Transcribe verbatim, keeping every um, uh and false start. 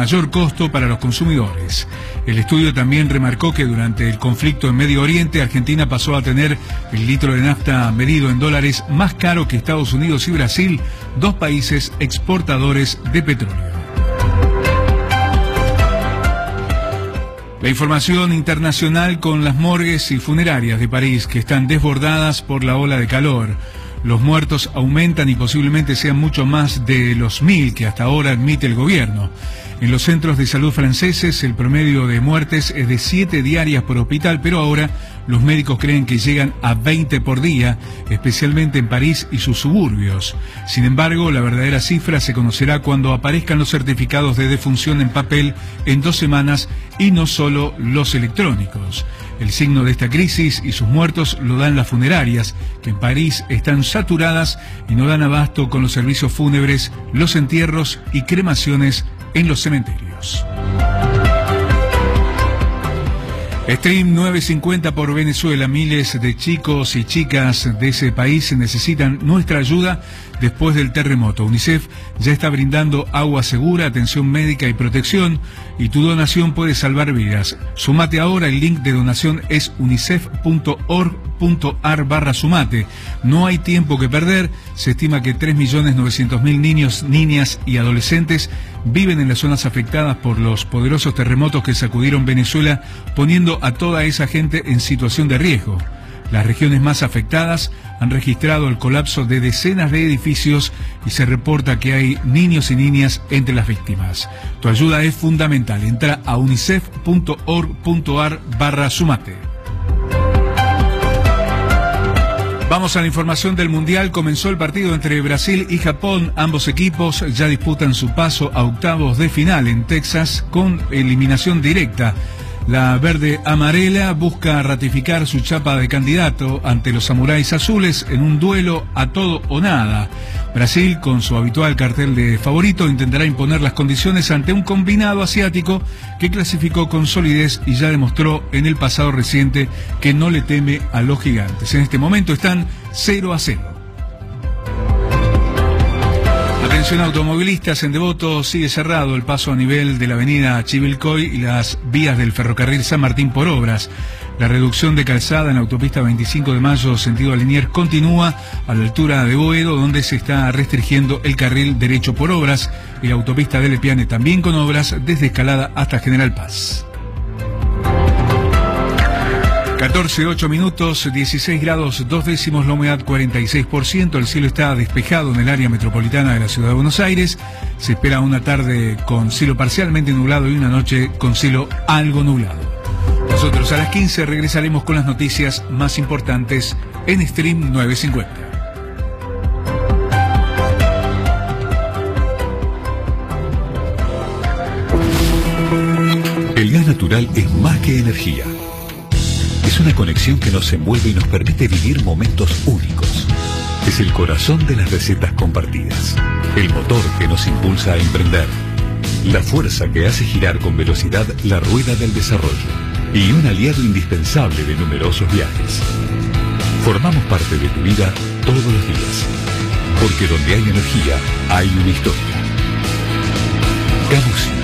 mayor costo para los consumidores. El estudio también remarcó que durante el conflicto en Medio Oriente, Argentina pasó a tener el litro de nafta medido en dólares más caro que Estados Unidos y Brasil, dos países exportadores de petróleo. La información internacional con las morgues y funerarias de París, que están desbordadas por la ola de calor. Los muertos aumentan y posiblemente sean mucho más de los mil que hasta ahora admite el gobierno. En los centros de salud franceses el promedio de muertes es de siete diarias por hospital, pero ahora los médicos creen que llegan a veinte por día, especialmente en París y sus suburbios. Sin embargo, la verdadera cifra se conocerá cuando aparezcan los certificados de defunción en papel en dos semanas y no solo los electrónicos. El signo de esta crisis y sus muertos lo dan las funerarias, que en París están saturadas y no dan abasto con los servicios fúnebres, los entierros y cremaciones en los cementerios. Stream novecientos cincuenta por Venezuela. Miles de chicos y chicas de ese país necesitan nuestra ayuda después del terremoto. UNICEF ya está brindando agua segura, atención médica y protección, y tu donación puede salvar vidas. Sumate ahora, el link de donación es unicef punto org punto ar barra sumate. No hay tiempo que perder. Se estima que tres millones novecientos mil niños, niñas y adolescentes viven en las zonas afectadas por los poderosos terremotos que sacudieron Venezuela, poniendo a toda esa gente en situación de riesgo. Las regiones más afectadas han registrado el colapso de decenas de edificios y se reporta que hay niños y niñas entre las víctimas. Tu ayuda es fundamental. Entra a unicef punto org punto ar barra sumate. Vamos a la información del Mundial. Comenzó el partido entre Brasil y Japón. Ambos equipos ya disputan su paso a octavos de final en Texas con eliminación directa. La verde amarela busca ratificar su chapa de candidato ante los samuráis azules en un duelo a todo o nada. Brasil, con su habitual cartel de favorito, intentará imponer las condiciones ante un combinado asiático que clasificó con solidez y ya demostró en el pasado reciente que no le teme a los gigantes. En este momento están cero a cero. Atención automovilistas, en Devoto sigue cerrado el paso a nivel de la avenida Chivilcoy y las vías del ferrocarril San Martín por obras. La reducción de calzada en la autopista veinticinco de mayo sentido a Liniers continúa a la altura de Boedo, donde se está restringiendo el carril derecho por obras, y la autopista de Lepiane también con obras desde Escalada hasta General Paz. catorce, ocho minutos, dieciséis grados, dos décimos, la humedad cuarenta y seis por ciento, el cielo está despejado en el área metropolitana de la ciudad de Buenos Aires, se espera una tarde con cielo parcialmente nublado y una noche con cielo algo nublado. Nosotros a las quince regresaremos con las noticias más importantes en Stream novecientos cincuenta. El gas natural es más que energía. Es una conexión que nos envuelve y nos permite vivir momentos únicos. Es el corazón de las recetas compartidas, el motor que nos impulsa a emprender, la fuerza que hace girar con velocidad la rueda del desarrollo y un aliado indispensable de numerosos viajes. Formamos parte de tu vida todos los días, porque donde hay energía hay una historia. Camusi.